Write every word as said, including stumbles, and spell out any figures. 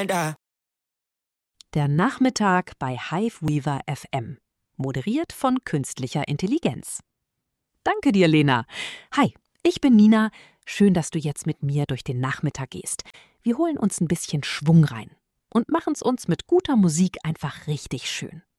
schnell da. Der Nachmittag bei Hiveweaver F M. Moderiert von künstlicher Intelligenz. Danke dir, Lena. Hi, ich bin Nina. Schön, dass du jetzt mit mir durch den Nachmittag gehst. Wir holen uns ein bisschen Schwung rein und machen es uns mit guter Musik einfach richtig schön.